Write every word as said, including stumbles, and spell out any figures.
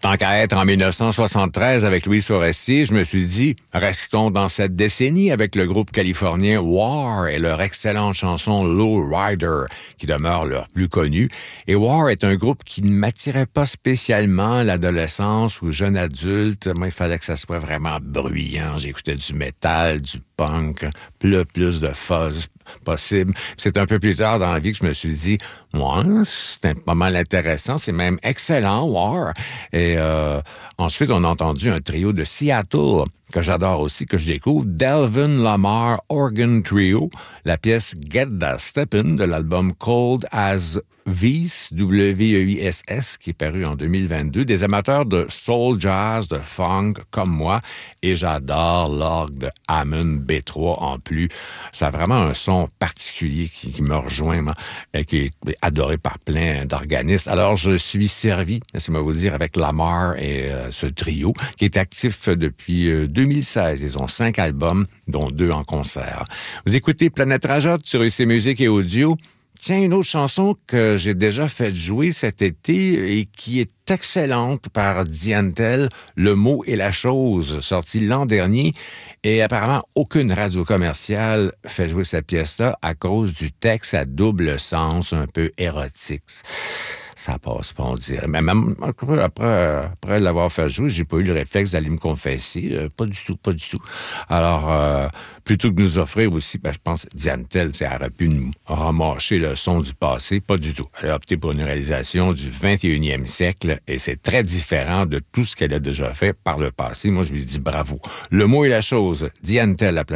Tant qu'à être en dix-neuf cent soixante-treize avec Louis Forestier, je me suis dit, restons dans cette décennie avec le groupe californien War et leur excellente chanson Low Rider, qui demeure leur plus connue. Et War est un groupe qui ne m'attirait pas spécialement à l'adolescence ou jeune adulte. Moi, il fallait que ça soit vraiment bruyant. J'écoutais du métal, du punk, plus, plus de fuzz possible. C'est un peu plus tard dans la vie que je me suis dit, moi, ouais, c'est pas mal intéressant, c'est même excellent, War. Et euh, ensuite, on a entendu un trio de Seattle, que j'adore aussi, que je découvre, Delvin Lamar Organ Trio, la pièce Get That Steppin' de l'album Cold as Vice, W E I S S, qui est paru en deux mille vingt-deux, des amateurs de soul jazz, de funk comme moi, et j'adore l'orgue de Hammond B trois en plus. Ça a vraiment un son particulier qui, qui me rejoint, moi, et qui est adoré par plein d'organistes. Alors, je suis servi, laissez-moi vous dire, avec Lamar et euh, ce trio, qui est actif depuis euh, deux mille seize. Ils ont cinq albums, dont deux en concert. Vous écoutez Planète Rajotte sur I C Musique et Audio. Tiens, une autre chanson que j'ai déjà fait jouer cet été et qui est excellente par Diane Tell, Le mot et la chose, sortie l'an dernier. Et apparemment, aucune radio commerciale fait jouer cette pièce-là à cause du texte à double sens, un peu érotique. Ça passe pas, on dirait. Mais même après, après, après l'avoir fait jouer, j'ai pas eu le réflexe d'aller me confesser. Euh, pas du tout, pas du tout. Alors, euh, plutôt que de nous offrir aussi, ben, je pense, Diane Tell, elle aurait pu nous remâcher le son du passé. Pas du tout. Elle a opté pour une réalisation du vingt et unième siècle et c'est très différent de tout ce qu'elle a déjà fait par le passé. Moi, je lui dis bravo. Le mot et la chose, Diane Tell, la